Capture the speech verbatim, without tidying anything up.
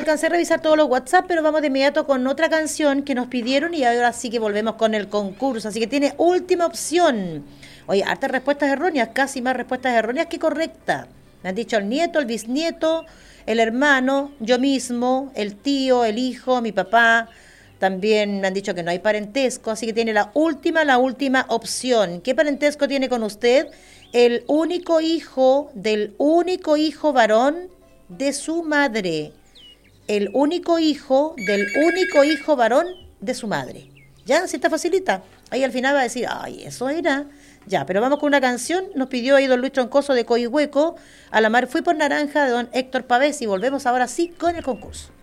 alcancé a revisar todos los WhatsApp, pero vamos de inmediato con otra canción que nos pidieron y ahora sí que volvemos con el concurso. Así que tiene última opción. Oye, hartas respuestas erróneas, casi más respuestas erróneas que correctas. Me han dicho el nieto, el bisnieto, el hermano, yo mismo, el tío, el hijo, mi papá. También me han dicho que no hay parentesco, así que tiene la última, la última opción. ¿Qué parentesco tiene con usted? El único hijo del único hijo varón de su madre. El único hijo del único hijo varón de su madre. ¿Ya? ¿Sí está facilita? Ahí al final va a decir, ay, eso era. Ya, pero vamos con una canción. Nos pidió ahí don Luis Troncoso de Coihueco. A la mar fui por naranja de don Héctor Pavés y volvemos ahora sí con el concurso.